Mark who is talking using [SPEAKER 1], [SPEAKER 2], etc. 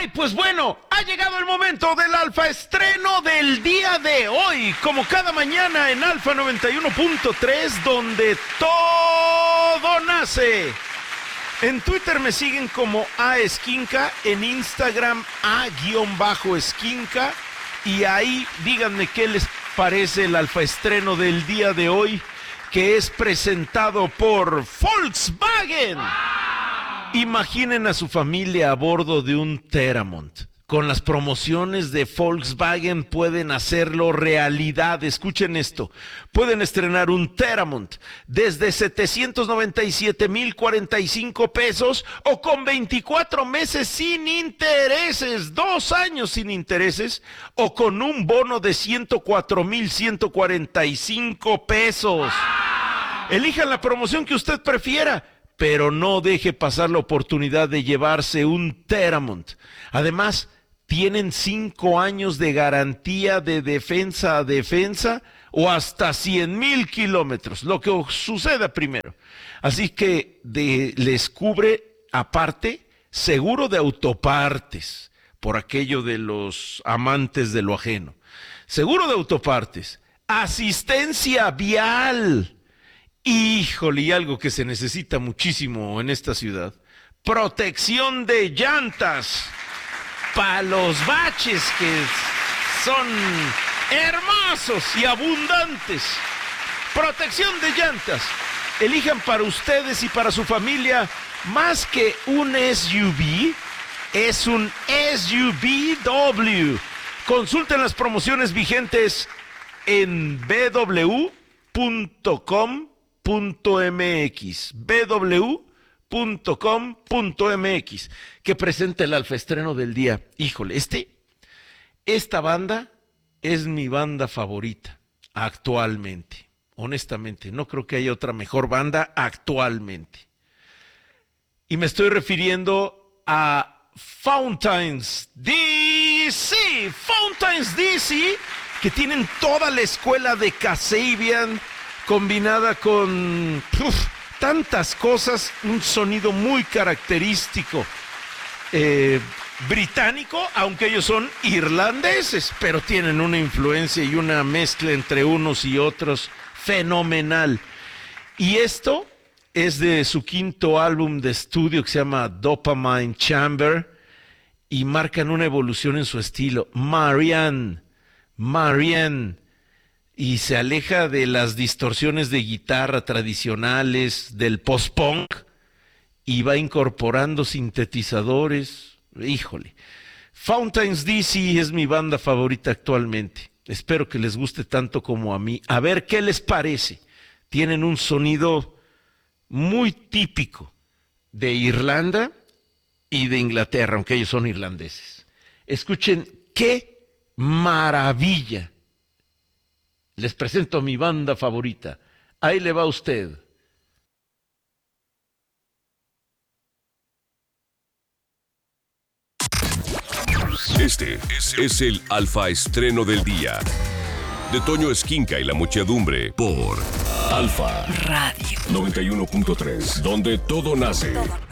[SPEAKER 1] Ay, pues bueno, ha llegado el momento del Alfa estreno del día de hoy, como cada mañana en Alfa 91.3, donde todo nace. En Twitter me siguen como @esquinca, en Instagram @esquinca, y ahí díganme qué les parece el Alfa estreno del día de hoy, que es presentado por Volkswagen. Imaginen a su familia a bordo de un Teramont. Con las promociones de Volkswagen pueden hacerlo realidad. Escuchen esto. Pueden estrenar un Teramont desde 797,045 pesos o con 24 meses sin intereses, 2 años sin intereses, o con un bono de 104,145 pesos. Elijan la promoción que usted prefiera, pero no deje pasar la oportunidad de llevarse un Teramont. Además, tienen 5 años de garantía de defensa a defensa o hasta 100,000 kilómetros, lo que suceda primero. Así que les cubre, aparte, seguro de autopartes, por aquello de los amantes de lo ajeno. Seguro de autopartes, asistencia vial. Híjole, y algo que se necesita muchísimo en esta ciudad: protección de llantas para los baches que son hermosos y abundantes. Protección de llantas. Elijan para ustedes y para su familia más que un SUV, es un SUVW. Consulten las promociones vigentes en www.com.mx, que presenta el Alfa estreno del día. Híjole, esta banda es mi banda favorita actualmente. Honestamente, no creo que haya otra mejor banda actualmente. Y me estoy refiriendo a Fountains DC. Fountains DC, que tienen toda la escuela de Kasabian combinada con tantas cosas, un sonido muy característico británico, aunque ellos son irlandeses, pero tienen una influencia y una mezcla entre unos y otros fenomenal. Y esto es de su 5º álbum de estudio, que se llama Dopamine Chamber, y marcan una evolución en su estilo. Marianne, y se aleja de las distorsiones de guitarra tradicionales, del post-punk, y va incorporando sintetizadores. Híjole, Fountains DC es mi banda favorita actualmente. Espero que les guste tanto como a mí. A ver qué les parece. Tienen un sonido muy típico de Irlanda y de Inglaterra, aunque ellos son irlandeses. Escuchen qué maravilla. Les presento a mi banda favorita. Ahí le va a usted.
[SPEAKER 2] Este es el Alfa estreno del día, de Toño Esquinca y la muchedumbre, por Alfa Radio 91.3, donde todo nace.